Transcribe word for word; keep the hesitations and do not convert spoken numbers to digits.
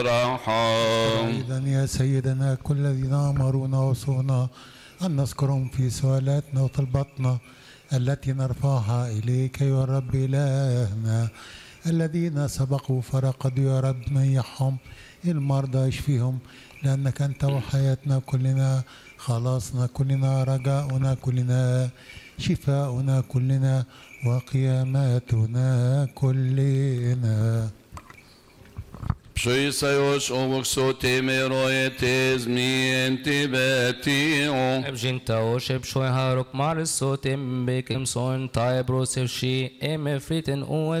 رحم. أيضا يا سيدنا كل الذين أمرونا وصونا أن نذكرهم في سؤالاتنا وطلباتنا التي نرفعها إليك يا رب إلهنا، الذين سبقوا فرقدوا يا رب نيحهم، المرضى اشفيهم، لأنك أنت وحياتنا كلنا، خلاصنا كلنا، رجاؤنا كلنا، شفاؤنا كلنا، وقياماتنا كلنا. Pshisa još ovog sote meroje te zmijenti betiju. Ebžinta ošeb šoj haruk mar sotim bekim son taj brosevši eme friten u